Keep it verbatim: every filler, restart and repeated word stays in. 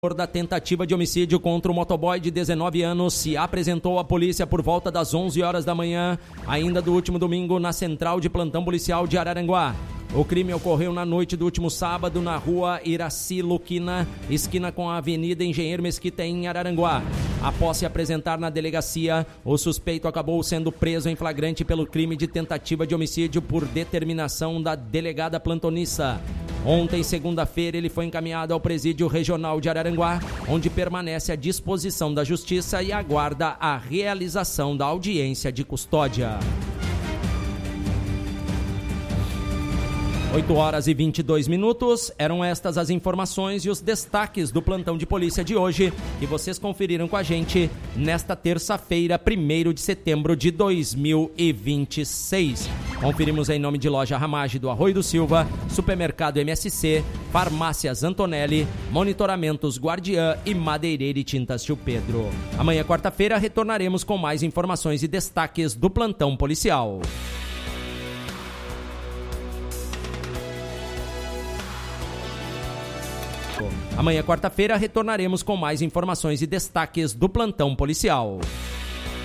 Da tentativa de homicídio contra o motoboy de dezenove anos se apresentou à polícia por volta das onze horas da manhã, ainda do último domingo, na Central de Plantão Policial de Araranguá. O crime ocorreu na noite do último sábado na rua Iraci Luquina, esquina com a Avenida Engenheiro Mesquita, em Araranguá. Após se apresentar na delegacia, o suspeito acabou sendo preso em flagrante pelo crime de tentativa de homicídio por determinação da delegada plantonista. Ontem, segunda-feira, ele foi encaminhado ao Presídio Regional de Araranguá, onde permanece à disposição da Justiça e aguarda a realização da audiência de custódia. oito horas e vinte e dois minutos, eram estas as informações e os destaques do plantão de polícia de hoje, que vocês conferiram com a gente nesta terça-feira, primeiro de setembro de dois mil e vinte e seis. Conferimos em nome de Loja Ramage do Arroio do Silva, Supermercado M S C, Farmácias Antonelli, Monitoramentos Guardiã e Madeireira e Tintas Tio Pedro. Amanhã, quarta-feira, retornaremos com mais informações e destaques do plantão policial. Amanhã, quarta-feira, retornaremos com mais informações e destaques do plantão policial.